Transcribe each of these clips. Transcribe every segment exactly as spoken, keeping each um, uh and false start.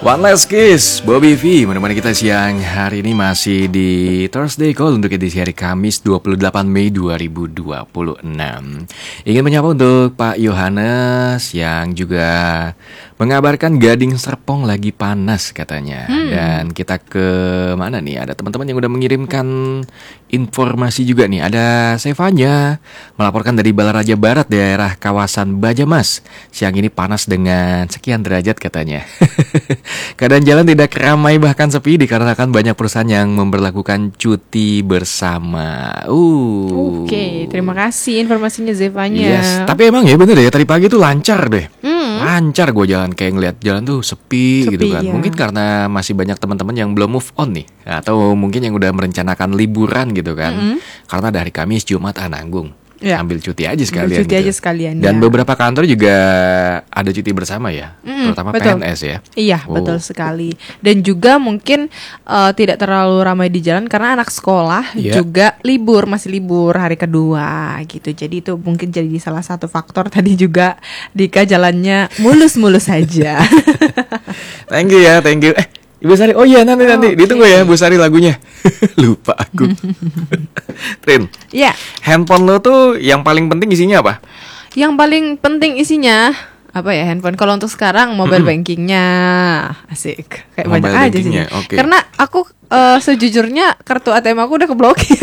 One Last Kiss, Bobby V menemani kita siang hari ini masih di Thursday Call untuk edisi hari Kamis dua puluh delapan Mei dua ribu dua puluh enam. Ingin menyapa untuk Pak Yohanes yang juga mengabarkan Gading Serpong lagi panas katanya. hmm. Dan kita ke mana nih? Ada teman-teman yang udah mengirimkan informasi juga nih. Ada Sevanya melaporkan dari Balaraja Barat, daerah kawasan Bajamas. Siang ini panas dengan sekian derajat katanya. Keadaan jalan tidak ramai bahkan sepi dikarenakan banyak perusahaan yang memberlakukan cuti bersama. Uh. Oke, terima kasih informasinya Zevanya. Yes, tapi emang ya bener ya, tadi pagi tuh lancar deh. Hmm. Lancar gue jalan, kayak ngeliat jalan tuh sepi, Sepi, gitu kan. ya. Mungkin karena masih banyak teman-teman yang belum move on nih, atau mungkin yang udah merencanakan liburan gitu kan. Mm-hmm. Karena dari Kamis, Jumat, ah nanggung. Ya. Ambil cuti aja sekalian. Ambil cuti gitu. aja sekalian. Dan ya. beberapa kantor juga ada cuti bersama ya, Mm, terutama betul. P N S ya. Iya, Oh. betul sekali. Dan juga mungkin uh, tidak terlalu ramai di jalan karena anak sekolah Iya. juga libur, masih libur hari kedua gitu. Jadi itu mungkin jadi salah satu faktor. Tadi juga Dika jalannya mulus-mulus saja. Thank you ya, thank you. Eh, Ibu Sari, oh iya nanti nanti Oh, ditunggu oke. ya Bu Sari lagunya. Lupa aku. Trin, Ya, handphone lo tuh yang paling penting isinya apa? yang paling penting isinya apa ya, handphone. Kalau untuk sekarang mobile bankingnya asik, kayak Mobile banyak aja sih. bankingnya, oke. Karena aku uh, sejujurnya kartu A T M aku udah keblokir.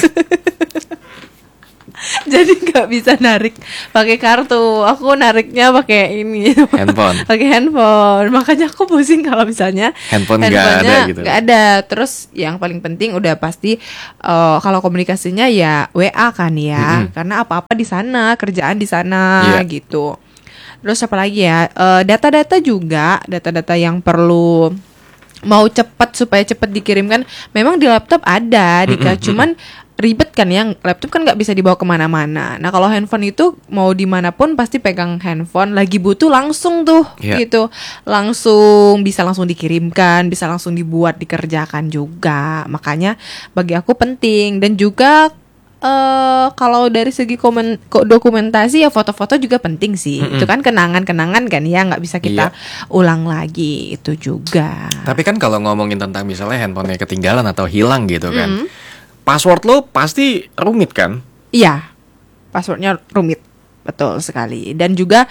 Jadi nggak bisa narik pakai kartu, aku nariknya pakai ini, Handphone. pakai handphone. Makanya aku pusing kalau misalnya Handphone nggak handphonenya ada gitu. nggak ada. Terus yang paling penting udah pasti uh, kalau komunikasinya ya W A kan ya, Mm-mm. karena apa-apa di sana, kerjaan di sana Iya. gitu. Terus apa lagi ya? Eh, data-data juga, data-data yang perlu mau cepat supaya cepat dikirimkan. Memang di laptop ada, Dika. Mm-mm, Cuman ribet kan ya. Laptop kan nggak bisa dibawa kemana-mana. Nah kalau handphone itu mau dimanapun pasti pegang handphone. Lagi butuh langsung tuh, Iya. gitu. Langsung bisa langsung dikirimkan, bisa langsung dibuat, dikerjakan juga. Makanya bagi aku penting. Dan juga Eh kalau dari segi komen, ko- dokumentasi ya foto-foto juga penting sih. Mm-mm. Itu kan kenangan-kenangan kan ya, nggak bisa kita ulang lagi itu juga. Tapi kan kalau ngomongin tentang misalnya handphonenya ketinggalan atau hilang gitu kan, Mm. password lo pasti rumit kan? Iya, passwordnya rumit, betul sekali. Dan juga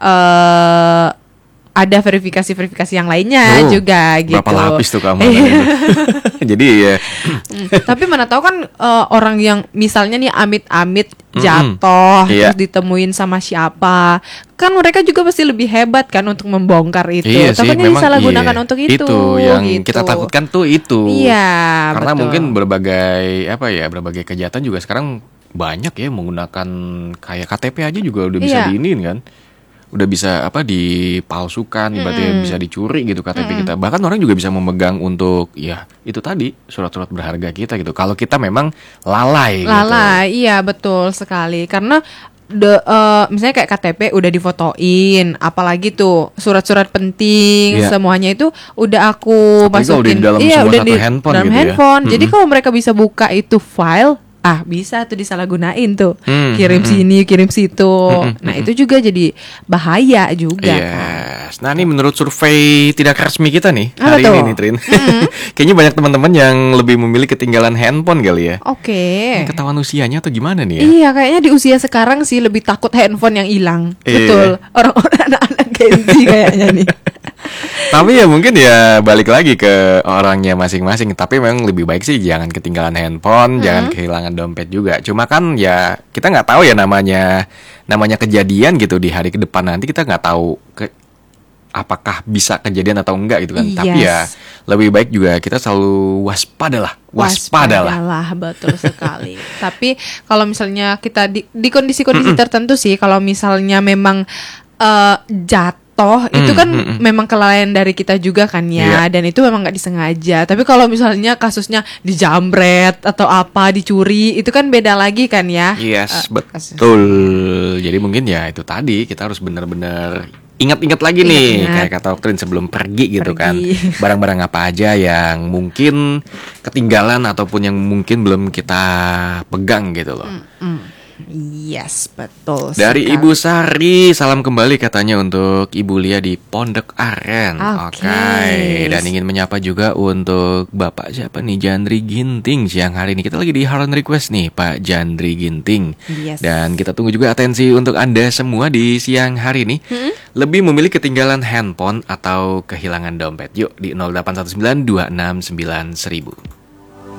eh ada verifikasi-verifikasi yang lainnya Oh, juga gitu. Berapa lapis tuh keamanan itu? Jadi ya, Mm, Tapi mana tahu kan eh, orang yang misalnya nih amit-amit Mm-mm. jatuh Iya. terus ditemuin sama siapa, kan mereka juga pasti lebih hebat kan untuk membongkar itu. iya sih, Takutnya memang disalahgunakan iya. untuk itu. Itu yang gitu. kita takutkan tuh itu. Iya, Karena betul. mungkin berbagai apa ya, berbagai kejahatan juga sekarang banyak ya menggunakan kayak K T P aja juga udah bisa Iya. diinin kan. Udah bisa apa dipalsukan, ibaratnya Mm-mm. bisa dicuri gitu K T P kita. Bahkan orang juga bisa memegang untuk ya itu tadi surat-surat berharga kita gitu. Kalau kita memang lalai, Lala, iya betul sekali. Karena de, eh, misalnya kayak K T P udah difotoin, apalagi tuh surat-surat penting, Iya. semuanya itu udah aku Apalagi kalau masukin. di dalam iya, semua udah satu di handphone dalam gitu ya. handphone. Jadi Mm-mm. kalau mereka bisa buka itu file, ah bisa tuh disalahgunain tuh. Hmm, Kirim mm-mm. sini, kirim situ. Mm-mm, Nah, mm-mm. itu juga jadi bahaya juga kan. Yes. Nah ini menurut survei tidak resmi kita nih Apa hari tuh? ini nih Trin. Kayaknya banyak teman-teman yang lebih memilih ketinggalan handphone kali ya. Oke. Ketahuan usianya atau gimana nih ya? Iya, kayaknya di usia sekarang sih lebih takut handphone yang hilang. Iya. Betul. Orang-orang anak-anak Gen Z kayaknya nih. Tapi ya mungkin ya balik lagi ke orangnya masing-masing. Tapi memang lebih baik sih jangan ketinggalan handphone, jangan kehilangan dompet juga. Cuma kan ya kita nggak tahu ya namanya namanya kejadian gitu di hari ke depan nanti kita nggak tahu ke, apakah bisa kejadian atau enggak gitu kan. Tapi ya Yes. lebih baik juga kita selalu waspada lah, waspada lah. Waspadalah, betul sekali. Tapi kalau misalnya kita di, di kondisi-kondisi tertentu sih, kalau misalnya memang eh, jatuh itu kan mm, mm. memang kelalaian dari kita juga kan ya, Iya. dan itu memang nggak disengaja. Tapi kalau misalnya kasusnya dijamret atau apa, dicuri, itu kan beda lagi kan ya. Yes, Eh, kasus- betul. Jadi mungkin ya itu tadi kita harus benar-benar ingat-ingat lagi nih, Ingat-ingat. kayak kata Doktrin sebelum pergi gitu kan. Pergi. Barang-barang apa aja yang mungkin ketinggalan ataupun yang mungkin belum kita pegang gitu loh. Mm. Yes, betul Dari sekali. Ibu Sari, salam kembali katanya untuk Ibu Lia di Pondok Aren. Oke. Oke. Dan ingin menyapa juga untuk Bapak siapa nih, Jandri Ginting siang hari ini. Kita lagi di Haron Request nih, Pak Jandri Ginting. Yes. Dan kita tunggu juga atensi untuk Anda semua di siang hari ini. Hmm? Lebih memilih ketinggalan handphone atau kehilangan dompet? Yuk di nol delapan satu sembilan dua enam sembilan seribu.